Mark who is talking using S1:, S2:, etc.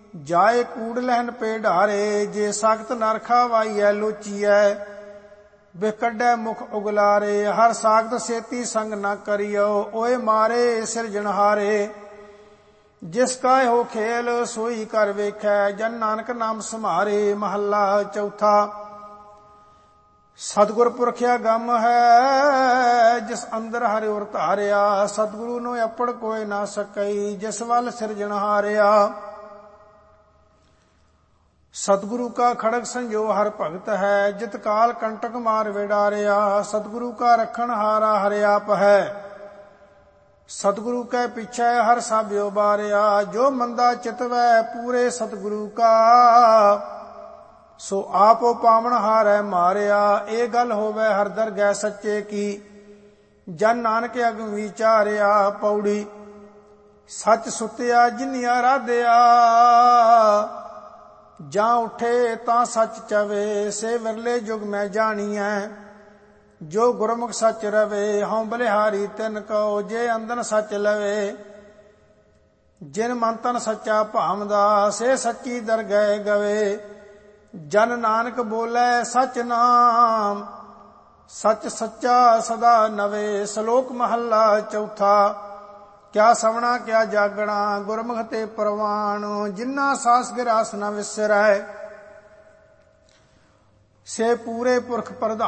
S1: ਜਾਏ ਕੂੜ ਲਹਿਨ ਪੇ ਢਾਰੇ। ਜੇ ਸਖਤ ਨਰਖਾ ਵਾਈਐ ਲੋਚੀਐ, ਬਿਖ ਕੱਢੈ ਮੁਖ ਉਗਲਾਰੇ। ਹਰ ਸਾਖਤ ਸੇਤੀ ਸੰਗ ਨਾ ਕਰਿਓ, ਓਏ ਮਾਰੇ ਸਿਰਜਣਹਾਰੇ। ਜਿਸ ਕਾ ਇਹੋ ਖੇਲ ਸੋਈ ਕਰ ਵੇਖੈ, ਜਨ ਨਾਨਕ ਨਾਮ ਸਮਾਰੇ। ਮਹੱਲਾ ਚੌਥਾ। ਸਤਿਗੁਰ ਪੁਰਖਿਆ ਗਮ ਹੈ, ਜਿਸ ਅੰਦਰ ਹਰਿ ਉਰ ਧਾਰਿਆ। ਸਤਿਗੁਰੂ ਨੂੰ ਆਪੜ ਕੋਇ ਨਾ ਸਕਈ, ਜਿਸ ਵੱਲ ਸਿਰਜਣਹਾਰਿਆ। ਸਤਿਗੁਰੂ ਕਾ ਖੜਗ ਸੰਜੋ ਹਰ ਭਗਤ ਹੈ, ਜਿਤ ਕਾਲ ਕੰਟਕ ਮਾਰ ਵਿਡਾਰਿਆ। ਸਤਿਗੁਰੂ ਕਾ ਰਖਣ ਹਾਰਾ ਹਰਿ ਆਪ ਹੈ, ਸਤਿਗੁਰੂ ਕੈ ਪਿਛੈ ਹਰ ਸਾਭਿਓ ਬਾਰਿਆ। ਜੋ ਮੰਦਾ ਚਿਤਵੈ ਪੂਰੇ ਸਤਿਗੁਰੂ ਕਾ, ਸੋ ਆਪੋ ਪਾਵਨ ਹਾਰੈ ਮਾਰਿਆ। ਇਹ ਗੱਲ ਹੋਵੇ ਹਰ ਦਰਗਹਿ ਸੱਚੇ ਕੀ, ਜਨ ਨਾਨਕ ਅਗਮ ਵਿਚਾਰਿਆ। ਪੌੜੀ। ਸੱਚ ਸੁਤਿਆ ਜਿਨੀ ਆਰਾਧਿਆ, ਜਾਂ ਉੱਠੇ ਤਾਂ ਸੱਚ ਚਵੇ। ਸੇ ਵਿਰਲੇ ਜੁਗ ਮੈਂ ਜਾਣੀਐ, ਜੋ ਗੁਰਮੁਖ ਸੱਚ ਰਵੇ। ਹਉ ਬਲਿਹਾਰੀ ਤਿਨ ਕਉ, ਜੇ ਅੰਦਨ ਸੱਚ ਲਵੇ। ਜਿਨ ਮਨ ਤਨ ਸੱਚਾ ਭਾਵਦਾ, ਸੇ ਸੱਚੀ ਦਰਗਹਿ ਗਵੇ। ਜਨ ਨਾਨਕ ਬੋਲੇ ਸਚ ਨਾਮ, ਸਚ ਸੱਚਾ ਸਦਾ ਨਵੇ। ਸ਼ਲੋਕ ਮਹੱਲਾ ਚੌਥਾ। ਕਿਆ ਸਵਣਾ ਕਿਆ ਜਾਗਣਾ, ਗੁਰਮੁਖ ਤੇ ਪ੍ਰਵਾਨ। ਜਿਨ੍ਹਾਂ ਸਾਸ ਗਿਰਾਸ ਨ ਵਿਸਰੈ, ਸੇ ਪੂਰੇ ਪੁਰਖ ਪ੍ਰਧਾਨ।